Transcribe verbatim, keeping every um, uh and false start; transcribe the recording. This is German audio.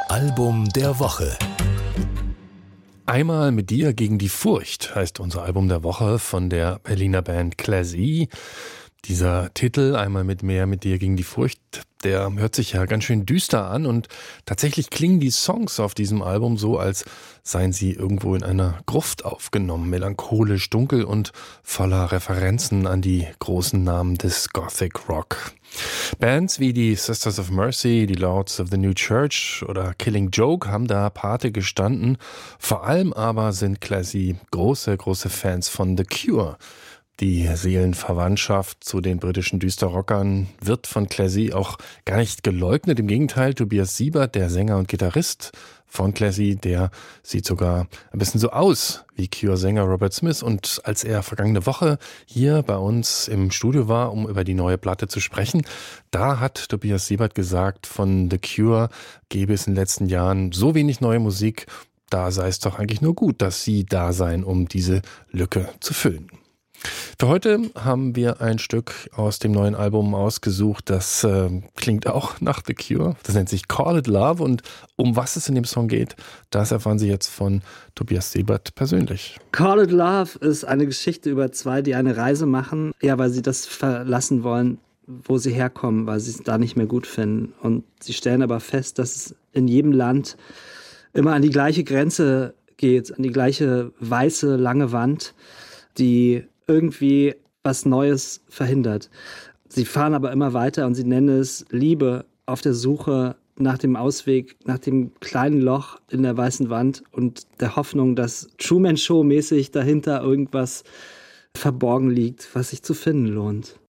Album der Woche. Einmal mit dir gegen die Furcht heißt unser Album der Woche von der Berliner Band Classy. Dieser Titel, Einmal mit mehr mit dir gegen die Furcht, der hört sich ja ganz schön düster an und tatsächlich klingen die Songs auf diesem Album so, als seien sie irgendwo in einer Gruft aufgenommen, melancholisch, dunkel und voller Referenzen an die großen Namen des Gothic Rock. Bands wie die Sisters of Mercy, die Lords of the New Church oder Killing Joke haben da Pate gestanden. Vor allem aber sind Classy große, große Fans von The Cure. Die Seelenverwandtschaft zu den britischen Düsterrockern wird von Classy auch gar nicht geleugnet. Im Gegenteil, Tobias Siebert, der Sänger und Gitarrist von Classy, der sieht sogar ein bisschen so aus wie Cure-Sänger Robert Smith. Und als er vergangene Woche hier bei uns im Studio war, um über die neue Platte zu sprechen, da hat Tobias Siebert gesagt, von The Cure gäbe es in den letzten Jahren so wenig neue Musik, da sei es doch eigentlich nur gut, dass sie da seien, um diese Lücke zu füllen. Für heute haben wir ein Stück aus dem neuen Album ausgesucht, das äh, klingt auch nach The Cure. Das nennt sich Call It Love und um was es in dem Song geht, das erfahren Sie jetzt von Tobias Siebert persönlich. Call It Love ist eine Geschichte über zwei, die eine Reise machen, ja, weil sie das verlassen wollen, wo sie herkommen, weil sie es da nicht mehr gut finden. Und sie stellen aber fest, dass es in jedem Land immer an die gleiche Grenze geht, an die gleiche weiße, lange Wand, die irgendwie was Neues verhindert. Sie fahren aber immer weiter und sie nennen es Liebe auf der Suche nach dem Ausweg, nach dem kleinen Loch in der weißen Wand und der Hoffnung, dass Truman Show-mäßig dahinter irgendwas verborgen liegt, was sich zu finden lohnt.